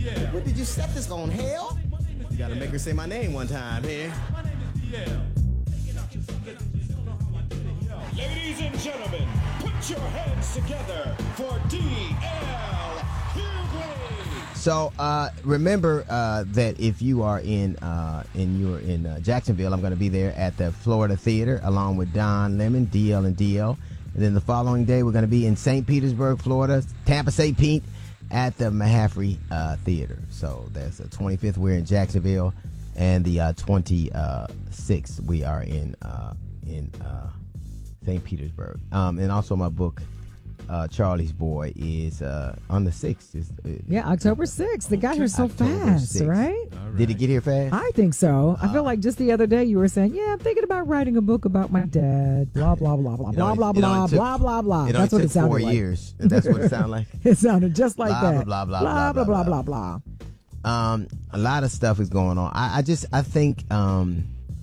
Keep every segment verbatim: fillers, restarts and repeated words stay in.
What did you set this on, hell? You gotta make her say my name one time here. Ladies and gentlemen, put your hands together for D L Hughley. So uh, remember uh, that if you are in uh, in your in uh, Jacksonville, I'm going to be there at the Florida Theater along with Don Lemon, D L and D L. And then the following day, we're going to be in Saint Petersburg, Florida, Tampa Saint Pete at the Mahaffey uh, Theater. So that's the twenty-fifth. We're in Jacksonville, and the uh, twenty-sixth we are in uh, in uh, Saint Petersburg. Um, and also my book, uh, Charlie's Boy, is uh, on the sixth. Is, uh, Yeah, October sixth. They got here so October fast, sixth. right? Right. Did it get here fast? I think so. I feel like just the other day you were saying, yeah, I'm thinking about writing a book about my dad. Blah, blah, blah, blah, It blah, only- blah, it blah, only took- blah, blah, blah. It That's only what it took sounded four like. years. That's what it sounded like. It sounded just like Blah, that. blah, blah, blah, blah, blah, blah, blah, blah. Um, a lot of stuff is going on. I, I just, I think, um,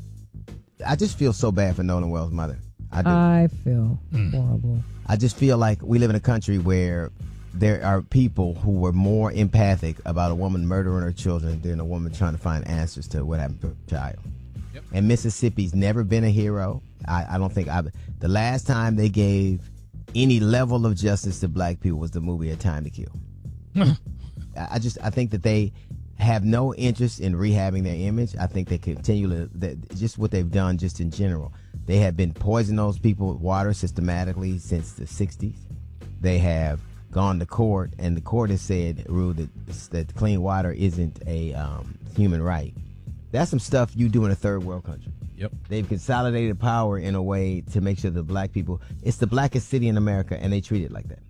I just feel so bad for Nolan Wells' mother. I do. I feel horrible. I just feel like we live in a country where there are people who were more empathic about a woman murdering her children than a woman trying to find answers to what happened to her child. Yep. And Mississippi's never been a hero. I, I don't think I. The last time they gave any level of justice to black people was the movie A Time to Kill. I I just I think that they have no interest in rehabbing their image. I think they continue to that just what they've done just in general. They have been poisoning those people with water systematically since the sixties. They have gone to court, and the court has said ruled that that clean water isn't a um, human right. That's some stuff you do in a third world country. Yep. They've consolidated power in a way to make sure that black people. It's the blackest city in America, and they treat it like that.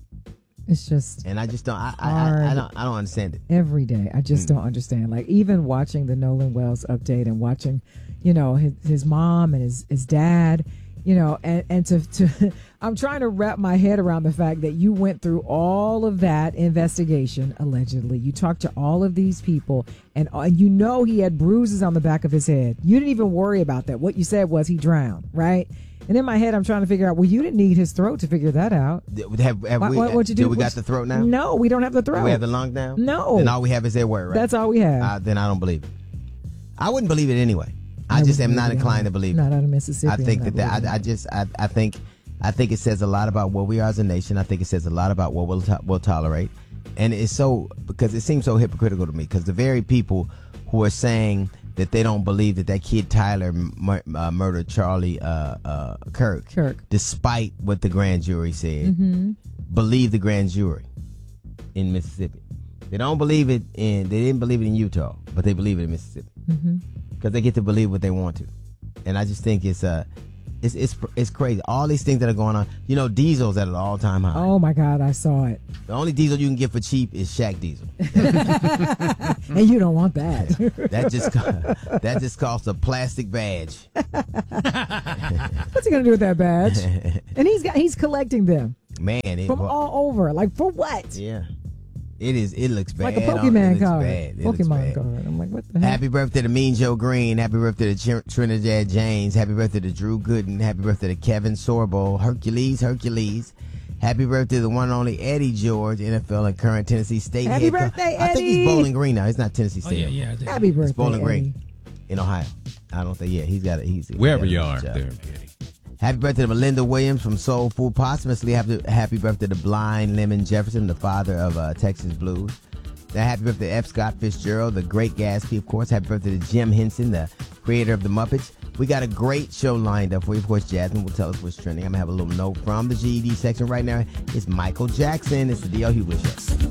It's just And I just don't. I I, I, hard. I don't. I don't understand it. every day. I just Mm. don't understand. Like even watching the Nolan Wells update and watching, you know, his, his mom and his, his dad, you know, and, and to, to I'm trying to wrap my head around the fact that you went through all of that investigation, allegedly. You talked to all of these people, and, uh, and you know he had bruises on the back of his head. You didn't even worry about that. What you said was he drowned, right? And in my head, I'm trying to figure out, well, you didn't need his throat to figure that out. Have, have What- we, what- what'd you do? do we got What's- the throat now? No, we don't have the throat. Do we have the lung now? No. Then all we have is their word, right? That's all we have. Uh, then I don't believe it. I wouldn't believe it anyway. I, I just wouldn't am not believe it inclined either. to believe Not it. out of Mississippi. I think I'm that, not that believing I, I it. just I, I think I think it says a lot about what we are as a nation. I think it says a lot about what we'll, to- we'll tolerate, and it's so because it seems so hypocritical to me. Because the very people who are saying that they don't believe that that kid Tyler mur- uh, murdered Charlie uh, uh, Kirk, Kirk. despite what the grand jury said, Mm-hmm. believe the grand jury in Mississippi. They don't believe it in. They didn't believe it in Utah, but they believe it in Mississippi Mm-hmm. because they get to believe what they want to. And I just think it's uh, it's it's it's crazy. All these things that are going on. You know, diesel's at an all time high. Oh my God, I saw it. The only diesel you can get for cheap is Shaq diesel. And you don't want that. That just co- that just costs a plastic badge. What's he gonna do with that badge? And he's got he's collecting them Man, it from wa- all over. Like for what? yeah, it is. It looks bad. Like a on- Pokemon it looks card. bad. It looks Pokemon bad. card. I'm like, what the heck? Happy birthday to Mean Joe Green. Happy birthday to Tr- Trinidad James. Happy birthday to Drew Gooden. Happy birthday to Kevin Sorbo. Hercules, Hercules. Happy birthday to the one and only Eddie George, N F L and current Tennessee State Happy head coach. birthday, I think he's Eddie. Bowling Green now. He's not Tennessee Oh, State. yeah, yeah. I did. Happy birthday, It's Bowling Eddie. Green in Ohio. I don't think. Yeah, he's got it. He's Wherever he's you got are a job. there, Eddie. Happy birthday to Melinda Williams from Soul Food. Posthumously, happy, happy birthday to Blind Lemon Jefferson, the father of uh, Texas Blues. Now, happy birthday to F. Scott Fitzgerald, the great Gatsby, of course. Happy birthday to Jim Henson, the creator of the Muppets. We got a great show lined up for you. Of course, Jasmine will tell us what's trending. I'm going to have a little note from the G E D section right now. It's Michael Jackson. It's the D L Hughley Show.